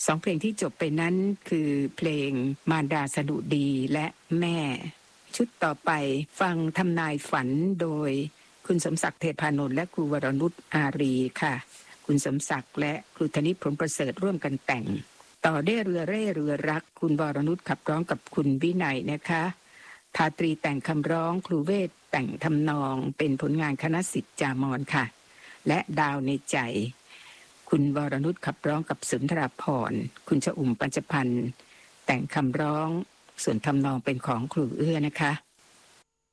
สองเพลงที่จบไปนั้นคือเพลงมารดาสดุดีและแม่ชุดต่อไปฟังทำนายฝันโดยคุณสมศักดิ์เทพานนท์และครูวรนุชอารีค่ะคุณสมศักดิ์และครูธนิตพรหมประเสริฐร่วมกันแต่งต่อได้เรือเร่เรือรักคุณวรนุชขับร้องกับคุณวินัยนะคะทาตรีแต่งคำร้องครูเวทแต่งทำนองเป็นผลงานคณะศิษย์จามอนค่ะและดาวในใจคุณวรนุชขับร้องกับสุนทรภรณ์คุณชอุ่มปัญจพันธ์แต่งคำร้องส่วนทำนองเป็นของครูเอื้อนะคะ